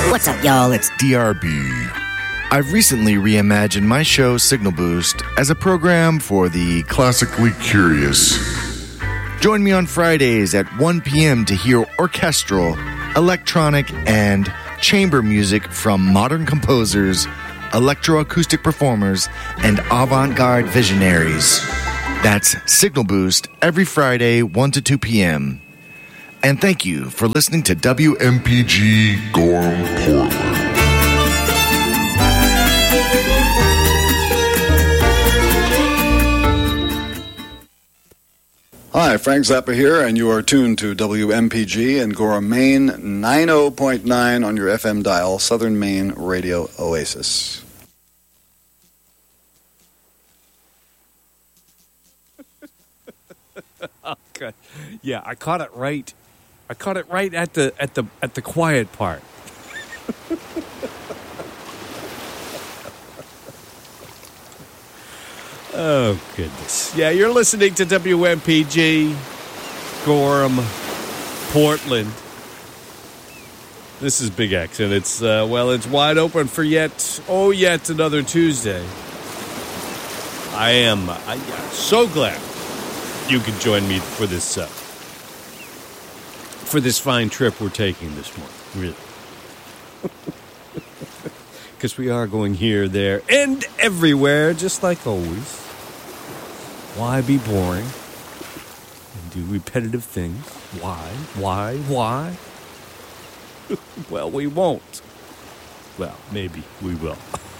What's up, y'all? It's DRB. I've recently reimagined my show Signal Boost as a program for the classically curious. Join me on Fridays at 1 p.m. to hear orchestral, electronic, and chamber music from modern composers, electroacoustic performers, and avant-garde visionaries. That's Signal Boost every Friday, 1 to 2 p.m. And thank you for listening to WMPG Gorham, Portland. Hi, Frank Zappa here, and you are tuned to WMPG in Gorham, Maine, 90.9 on your FM dial, Southern Maine Radio Oasis. Oh, God. Yeah, I caught it right. I caught it right at the quiet part. Oh, goodness. Yeah, you're listening to WMPG, Gorham, Portland. This is Big X, and it's, it's wide open for yet another Tuesday. I am so glad you could join me for this fine trip we're taking this morning, really. Because we are going here, there, and everywhere, just like always. Why be boring and do repetitive things? Why? Well, we won't. Well, maybe we will.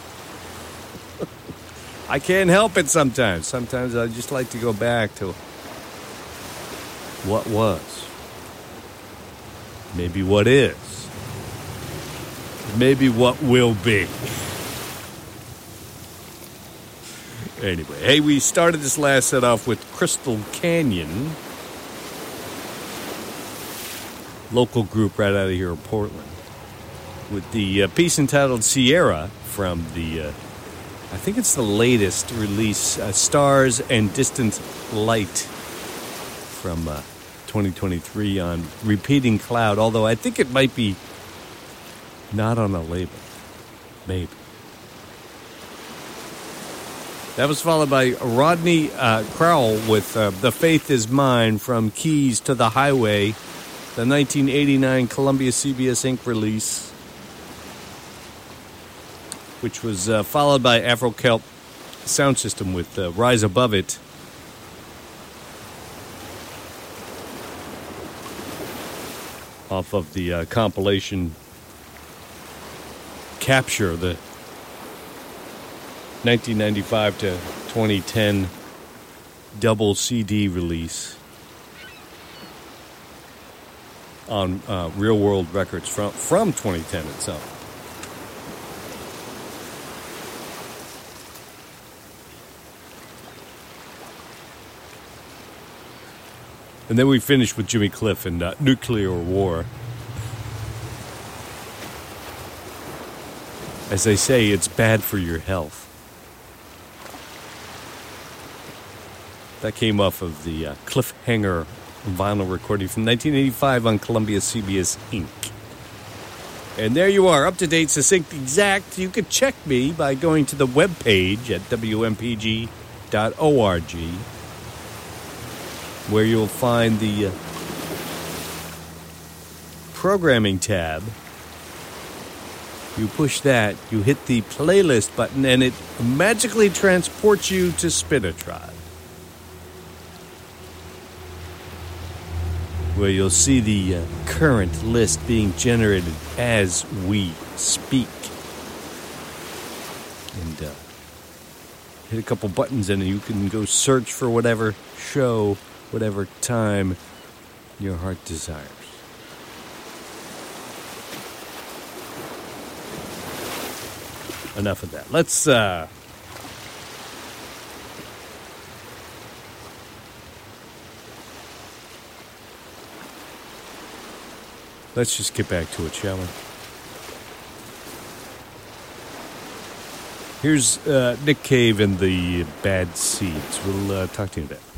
I can't help it sometimes. Sometimes I just like to go back to what was. Maybe what is. Maybe what will be. Anyway, hey, we started this last set off with Crystal Canyon, local group right out of here in Portland, with the piece entitled Sierra from the, I think it's the latest release, Stars and Distant Light from 2023 on Repeating Cloud, although I think it might be not on a label. Maybe. That was followed by Rodney Crowell with The Faith Is Mine from Keys to the Highway, the 1989 Columbia CBS Inc. release, which was followed by Afro-Kelp Sound System with Rise Above It. Off of the compilation Capture, the 1995 to 2010 double CD release on Real World Records from 2010 itself. And then we finished with Jimmy Cliff and Nuclear War. As they say, it's bad for your health. That came off of the Cliffhanger vinyl recording from 1985 on Columbia CBS Inc. And there you are, up to date, succinct, exact. You could check me by going to the webpage at wmpg.org, where you'll find the programming tab. You push that, you hit the playlist button, and it magically transports you to Spinnatribe, where you'll see the current list being generated as we speak. And hit a couple buttons and you can go search for whatever show, whatever time your heart desires. Enough of that. Let's just get back to it, shall we? Here's Nick Cave and the Bad Seeds. We'll talk to you in a bit.